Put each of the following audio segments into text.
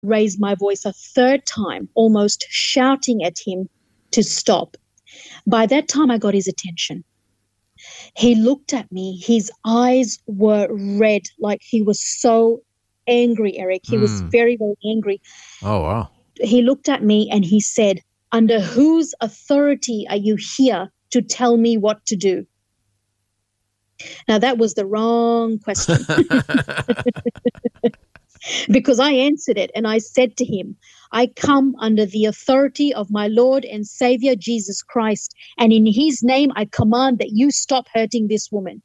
raised my voice a third time, almost shouting at him to stop. By that time, I got his attention. He looked at me. His eyes were red, like he was so angry, Eric. He was very, very angry. Oh, wow. He looked at me and he said, "Under whose authority are you here to tell me what to do?" Now, that was the wrong question. Because I answered it and I said to him, "I come under the authority of my Lord and Savior Jesus Christ, and in his name I command that you stop hurting this woman."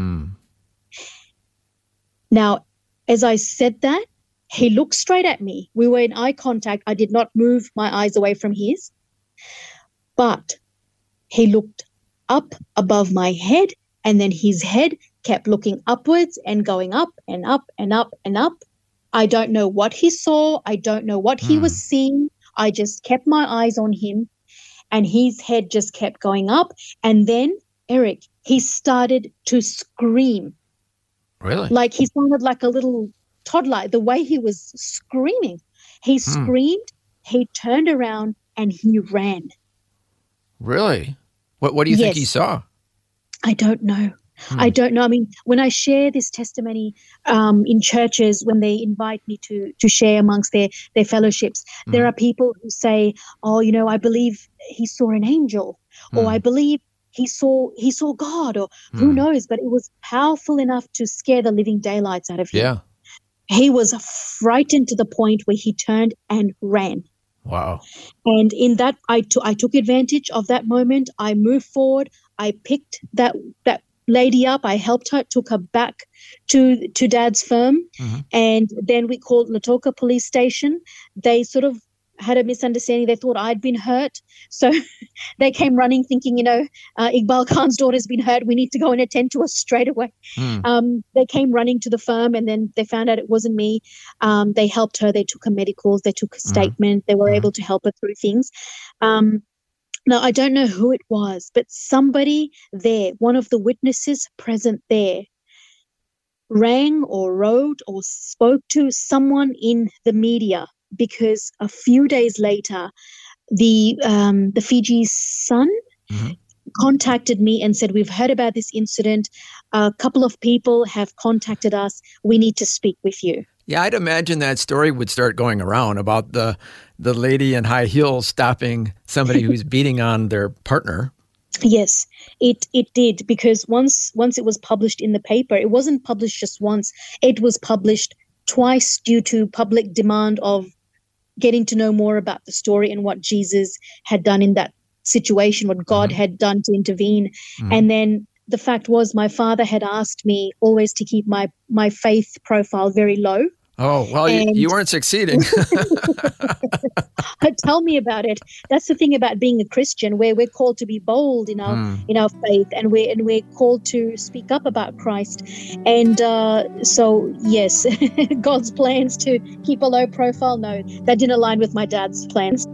Now, as I said that, he looked straight at me. We were in eye contact. I did not move my eyes away from his, but he looked up above my head, and then his head kept looking upwards and going up and up and up and up. I don't know what he saw. I don't know what he was seeing. I just kept my eyes on him, and his head just kept going up. And then, Eric, he started to scream. Really? Like he sounded like a little toddler, the way he was screaming. He screamed, he turned around, and he ran. Really? What do you think he saw? I don't know. I don't know. I mean, when I share this testimony in churches, when they invite me to share amongst their fellowships, there are people who say, "Oh, you know, I believe he saw an angel," or "I believe he saw God," or who knows, but it was powerful enough to scare the living daylights out of him. Yeah. He was frightened to the point where he turned and ran. Wow. And in that, I took advantage of that moment. I moved forward. I picked that lady up. I helped her, took her back to Dad's firm. And then we called Lautoka Police Station. They sort of had a misunderstanding. They thought I'd been hurt. So they came running thinking, Iqbal Khan's daughter's been hurt. We need to go and attend to her straight away. They came running to the firm, and then they found out it wasn't me. They helped her. They took her medicals. They took a statement. They were able to help her through things. Now, I don't know who it was, but somebody there, one of the witnesses present there, rang or wrote or spoke to someone in the media, because a few days later, the Fiji Sun contacted me and said, "We've heard about this incident. A couple of people have contacted us. We need to speak with you." Yeah, I'd imagine that story would start going around about the lady in high heels stopping somebody who's beating on their partner. Yes, it did, because once it was published in the paper, it wasn't published just once. It was published twice due to public demand of getting to know more about the story and what Jesus had done in that situation, what God had done to intervene. And then the fact was, my father had asked me always to keep my faith profile very low. Oh, well, you weren't succeeding. Tell me about it. That's the thing about being a Christian, where we're called to be bold in our faith, and we're called to speak up about Christ. And so, yes, God's plans to keep a low profile, no, that didn't align with my dad's plans.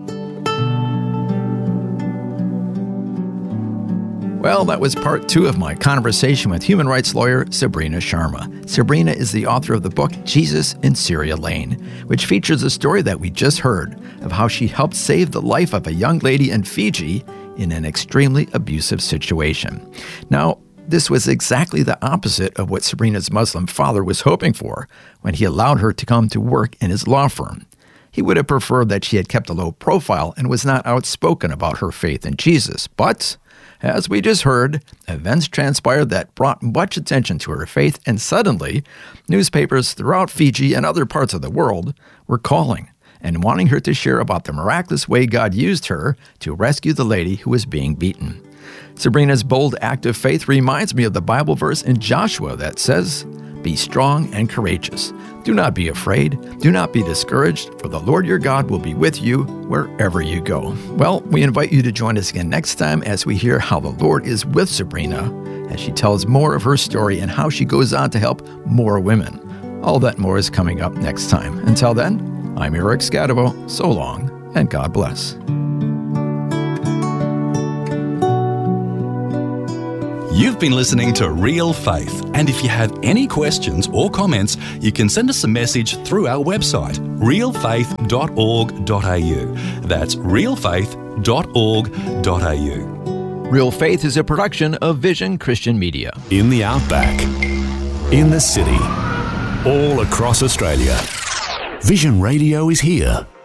Well, that was part 2 of my conversation with human rights lawyer Sabrina Sharma. Sabrina is the author of the book Jesus in Syria Lane, which features a story that we just heard of how she helped save the life of a young lady in Fiji in an extremely abusive situation. Now, this was exactly the opposite of what Sabrina's Muslim father was hoping for when he allowed her to come to work in his law firm. He would have preferred that she had kept a low profile and was not outspoken about her faith in Jesus, but as we just heard, events transpired that brought much attention to her faith, and suddenly, newspapers throughout Fiji and other parts of the world were calling and wanting her to share about the miraculous way God used her to rescue the lady who was being beaten. Sabrina's bold act of faith reminds me of the Bible verse in Joshua that says, "Be strong and courageous. Do not be afraid. Do not be discouraged, for the Lord your God will be with you wherever you go." Well, we invite you to join us again next time as we hear how the Lord is with Sabrina as she tells more of her story and how she goes on to help more women. All that more is coming up next time. Until then, I'm Eric Scadavo. So long, and God bless. You've been listening to Real Faith, and if you have any questions or comments, you can send us a message through our website, realfaith.org.au. That's realfaith.org.au. Real Faith is a production of Vision Christian Media. In the outback, in the city, all across Australia, Vision Radio is here.